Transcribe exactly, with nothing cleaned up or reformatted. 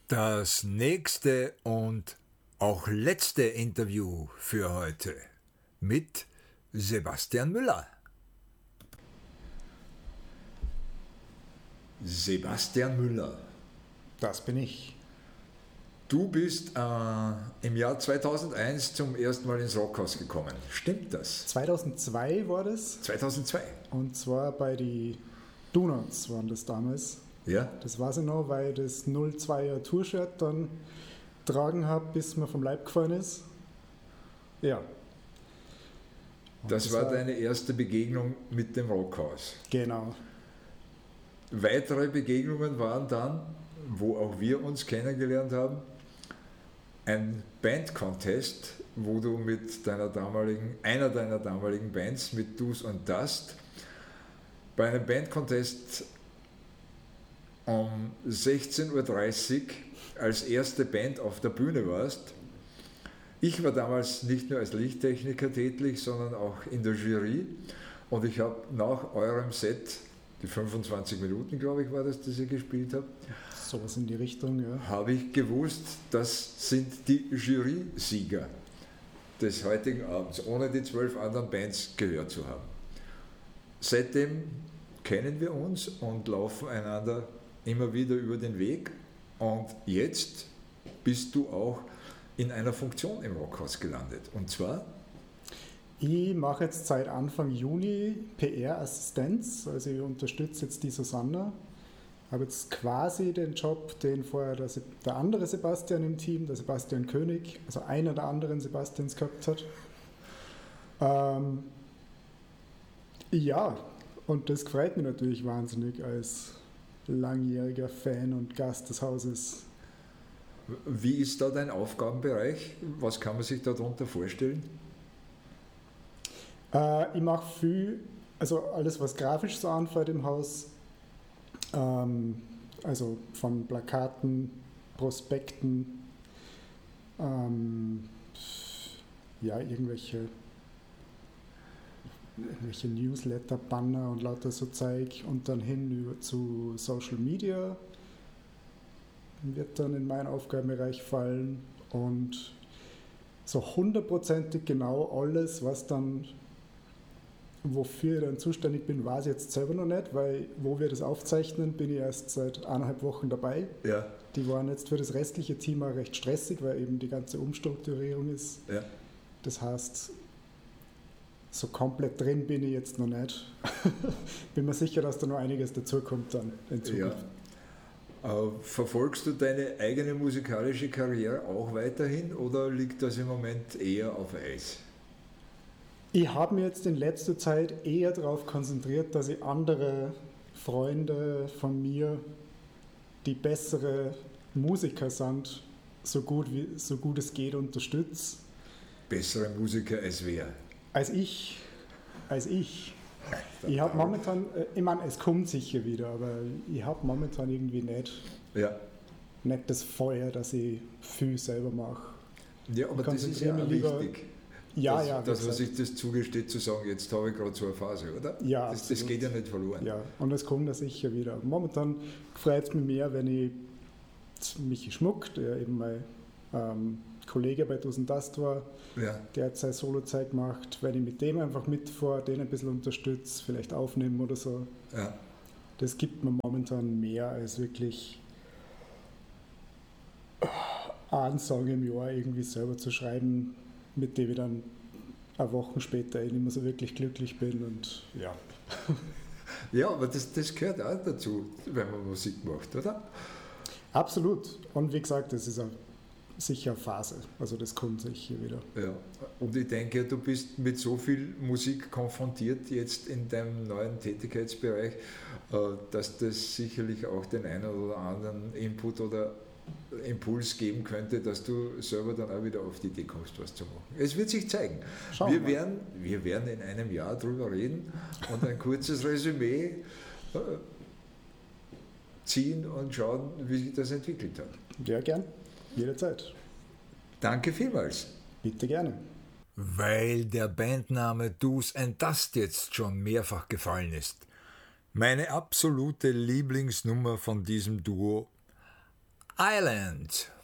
Das nächste und auch letzte Interview für heute mit Sebastian Müller. Sebastian Müller. Das bin ich. Du bist äh, im Jahr zweitausendeins zum ersten Mal ins Rockhaus gekommen. Stimmt das? zweitausendzwei war das. zweitausendzwei. Und zwar bei die Donuts waren das damals. Ja. Das weiß ich noch, weil ich das null zweier Tour-Shirt dann tragen habe, bis mir vom Leib gefallen ist. Ja. Das, das war, war deine erste Begegnung mit dem Rockhaus. Genau. Weitere Begegnungen waren dann, wo auch wir uns kennengelernt haben, ein Band-Contest, wo du mit deiner damaligen, einer deiner damaligen Bands, mit Do's und Dust, bei einem Band-Contest um sechzehn Uhr dreißig als erste Band auf der Bühne warst. Ich war damals nicht nur als Lichttechniker tätig, sondern auch in der Jury, und ich habe nach eurem Set, die fünfundzwanzig Minuten, glaube ich, war das, das ihr gespielt habt, sowas in die Richtung, ja. Habe ich gewusst, das sind die Jury-Sieger des heutigen Abends, ohne die zwölf anderen Bands gehört zu haben. Seitdem kennen wir uns und laufen einander immer wieder über den Weg, und jetzt bist du auch in einer Funktion im Rockhaus gelandet, und zwar? Ich mache jetzt seit Anfang Juni P R-Assistenz, also ich unterstütze jetzt die Susanna. Ich habe jetzt quasi den Job, den vorher der, der andere Sebastian im Team, der Sebastian König, also einer der anderen Sebastians gehabt hat. Ähm, ja, und das freut mich natürlich wahnsinnig als langjähriger Fan und Gast des Hauses. Wie ist da dein Aufgabenbereich? Was kann man sich darunter vorstellen? Äh, ich mache viel, also alles, was grafisch so anfällt im Haus. Ähm, also von Plakaten, Prospekten, ähm, ja, irgendwelche, irgendwelche Newsletter, Banner und lauter so Zeug, und dann hin über zu Social Media wird dann in meinen Aufgabenbereich fallen, und so hundertprozentig genau alles, was dann, wofür ich dann zuständig bin, weiß ich jetzt selber noch nicht, weil wo wir das aufzeichnen, bin ich erst seit eineinhalb Wochen dabei. Ja. Die waren jetzt für das restliche Team auch recht stressig, weil eben die ganze Umstrukturierung ist. Ja. Das heißt, so komplett drin bin ich jetzt noch nicht. Bin mir sicher, dass da noch einiges dazukommt dann in Zukunft. Ja. Äh, verfolgst du deine eigene musikalische Karriere auch weiterhin, oder liegt das im Moment eher auf Eis? Ich habe mich jetzt in letzter Zeit eher darauf konzentriert, dass ich andere Freunde von mir, die bessere Musiker sind, so gut, wie, so gut es geht, unterstütze. Bessere Musiker als wer? Als ich. Als ich. Ich habe momentan, ich meine, es kommt sicher wieder, aber ich habe momentan irgendwie nicht, ja. nicht das Feuer, dass ich viel selber mache. Ja, aber das ist ja wichtig. Ja, dass, ja, dass man sich das zugesteht, zu sagen, jetzt habe ich gerade so eine Phase, oder? Ja, das, das geht ja nicht verloren. Ja, und es kommt ja sicher wieder. Momentan freut es mich mehr, wenn ich Michi Schmuck, der eben mein ähm, Kollege bei Do's und Dust war, ja. der hat seine Solo-Zeit gemacht, wenn ich mit dem einfach mitfahre, den ein bisschen unterstütze, vielleicht aufnehmen oder so. Ja. Das gibt mir momentan mehr als wirklich einen Song im Jahr irgendwie selber zu schreiben, mit dem ich dann eine Woche später nicht mehr so wirklich glücklich bin, und ja. Ja, aber das, das gehört auch dazu, wenn man Musik macht, oder? Absolut. Und wie gesagt, das ist eine, sicher eine Phase. Also das kommt sicher wieder. Ja. Und ich denke, du bist mit so viel Musik konfrontiert jetzt in deinem neuen Tätigkeitsbereich, dass das sicherlich auch den einen oder anderen Input oder Impuls geben könnte, dass du selber dann auch wieder auf die Idee kommst, was zu machen. Es wird sich zeigen. Wir werden, wir werden in einem Jahr drüber reden und ein kurzes Resümee äh, ziehen und schauen, wie sich das entwickelt hat. Ja, gern. Jederzeit. Danke vielmals. Bitte gerne. Weil der Bandname Do's and Dust jetzt schon mehrfach gefallen ist. Meine absolute Lieblingsnummer von diesem Duo: Island.